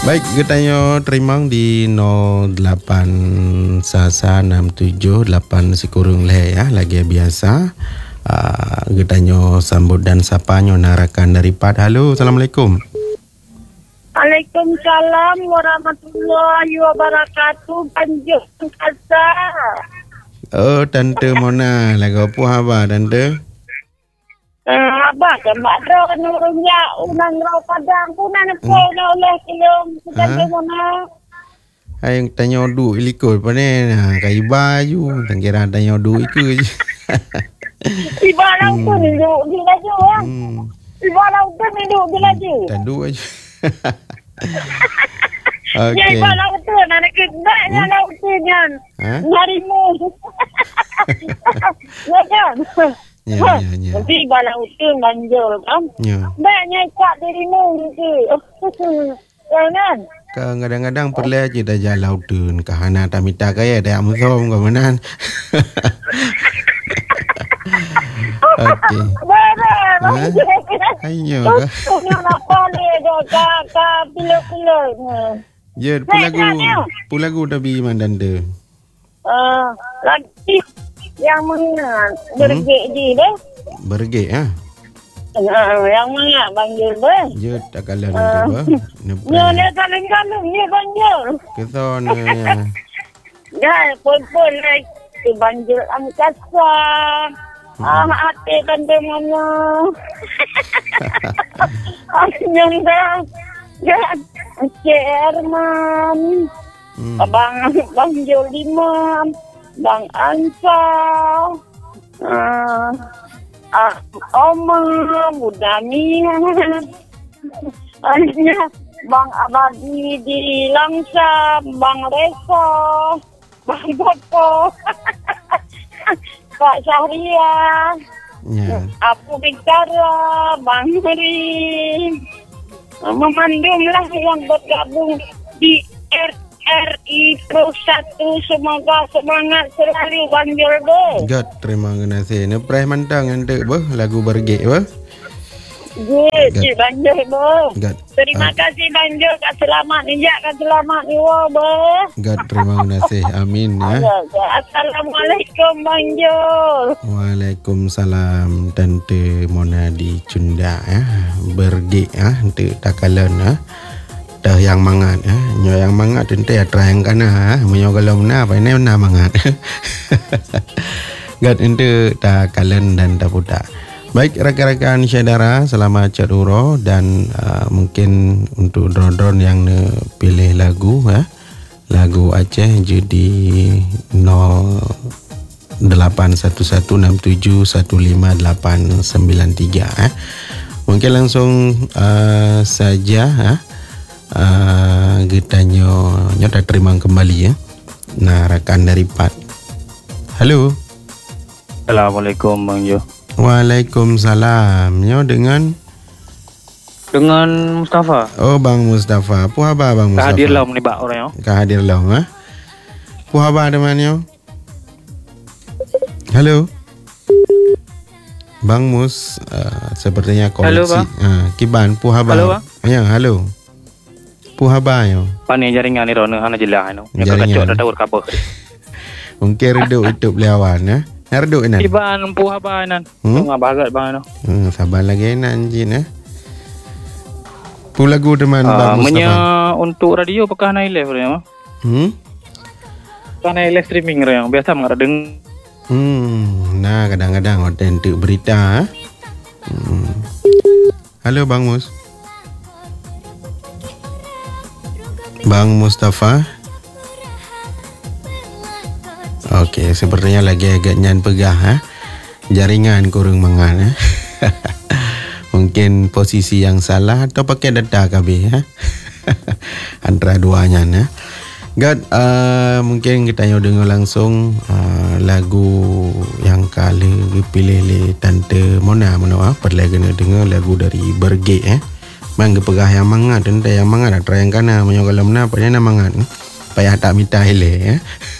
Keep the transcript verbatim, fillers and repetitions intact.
Baik, getanyo terimang di nol lapan sasa enam tujuh lapan sikurung leh ya, lagi biasa. Uh, getanyo sambut dan sapanyo narakan daripada. Halo, Assalamualaikum. Waalaikumsalam warahmatullahi wabarakatuh. Panjang kasa. Oh, Tante Mona, lagu apa haba Tante? Uh, abah kan mak ro kan urungnya unang ro padang punan po na oleh kilom Tante Mona. Ay tanyo du ilikod pa ne kay bayu tangkira tanyo du iku. Iba lang tu ni du di laju ya. Iba lang tu ni du di laju. Tandu aja. Okay. Ya iba lang tu nak kita nya lang tu nyan. Harimu. Ya kan. Ya, ya, ya. Nanti balang utul manjol kan. Ya. Banyak kat dirimu gitu. Jangan. Kadang-kadang perlu aja dah jalan utun. Kahana tamita kaya dah amusom kemanan. Okey. Benar. Ayo. Punya apa ni dah ka pilo-pilo. Ya, pulagu pulagu tapi mandanda. Ah, lagi yang mana bergek hmm? di deh. Bergek ah. Uh, yang mana banjir deh? Ya tak kalah uh, nanti bah. Ya ni kaleng-kaleng ni banjir. Kita ya. Ya, pun-pun lagi banjir angkasa. Hmm. Ah, hati kan dia mana. Anyang dah. Ya, Cerman. Hmm. Abang banjir lima. Bang Ansa, uh, uh, Oma, Budani, Bang Abadi di Langsa, Bang Resa, Bang Bopo, Pak Syahria, yeah. Apu Bicara, Bang Heri, memandumlah yang bergabung di R R I Pro satu, semoga semangat selalu banjir deh. God, terima kasih. Ni pernah mantang anda bah lagu bergek bah. Good, cik banjir bah. God. Terima uh. kasih banjir, kat selamat ni jak, kat selamat ni wah bah. God, terima kasih. Amin ya. Assalamualaikum banjir. Waalaikumsalam Tante Mona di Cunda ya. Bergek ah, ente takalan ah. Dah yang mangat eh nyo yang mangat tente ya terang kana menyo kalau mana apa ini mana mangat. Gat ente ta kalen dan ta puta. Baik rakan-rakan saudara, selamat caduro dan uh, mungkin untuk drone-drone yang ne pilih lagu ya. Lagu Aceh jadi nol lapan satu satu enam tujuh satu lima delapan sembilan tiga eh. Mungkin langsung uh, saja ya. Uh, getanyo nyoda terima kembali ya. Nah, rakan dari Pat. Halo. Assalamualaikum Bang Jo. Waalaikumsalam. Nyo dengan dengan Mustafa. Oh, Bang Mustafa. Apa khabar Bang Mustafa? Kahadir lah menibak orang yo. Kahadir lah ha. Apa khabar teman yo? Halo. Bang Mus uh, sepertinya koneksi. Ah, uh, Kiban, apa khabar? Halo Bang. Ya, halo. Puhaba yo. Pani jaringan ni rona hana jelah no. Nya kacok dah tahu kabeh. Mungkin redup itu beliawan ya. Redup nan. Iban puhaba nan. Hmm? Tengah bagat bang no. Hmm, sabar lagi nan jin eh. Pu lagu teman uh, Bang Mustafa. Menya untuk radio apakah na live ya? Hmm? Kana live streaming yang biasa mengarah deng. Hmm, nah kadang-kadang otentik berita. Hmm. Halo Bang Mus. Bang Mustafa. Okey, sepertinya lagi agak nyan pegah ha. Jaringan kurang mangan ha. Mungkin posisi yang salah atau pakai data K B ha. Antara duanya ya. God, uh, mungkin kita nyo dengar langsung uh, lagu yang kali pilih oleh Tante Mona Mona perlu kena dengar lagu dari Bergek eh. Mang pegah yang mangat dan yang mangat ada yang kana menyo kalau mana apa yang mangat payah tak minta hele ya.